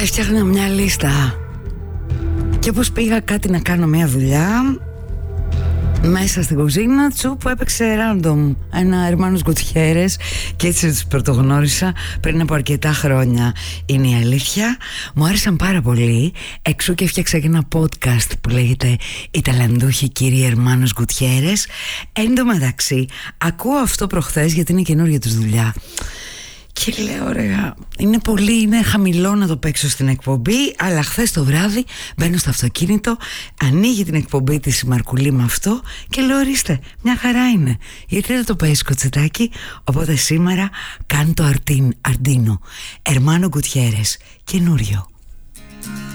Έφτιαχνα μια λίστα και όπως πήγα κάτι να κάνω μια δουλειά, μέσα στην κουζίνα τσουπ έπαιξε random ένα Hermanos Gutierrez και έτσι τους πρωτογνώρισα πριν από αρκετά χρόνια. Είναι η αλήθεια, μου άρεσαν πάρα πολύ, εξού και έφτιαξα και ένα podcast που λέγεται «Οι ταλαντούχοι κύριοι Hermanos Gutierrez». Εν τω μεταξύ ακούω αυτό προχθές γιατί είναι καινούργια τους δουλειά και λέω ωραία, είναι χαμηλό να το παίξω στην εκπομπή, αλλά χθες το βράδυ μπαίνω στο αυτοκίνητο, ανοίγει την εκπομπή της η Μαρκουλή με αυτό και λέω ορίστε, μια χαρά είναι, γιατί δεν το παίζει κοτσετάκι. Οπότε σήμερα κάνω το Αρντίνο, Hermanos Gutierrez, καινούριο.